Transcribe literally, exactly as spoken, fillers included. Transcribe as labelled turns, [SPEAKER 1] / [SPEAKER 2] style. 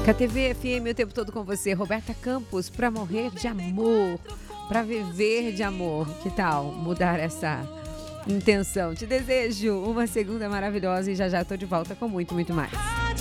[SPEAKER 1] K T V F M o tempo todo com você, Roberta Campos, pra morrer de amor, pra viver de amor. Que tal mudar essa intenção? Te desejo uma segunda maravilhosa e já já tô de volta com muito, muito mais.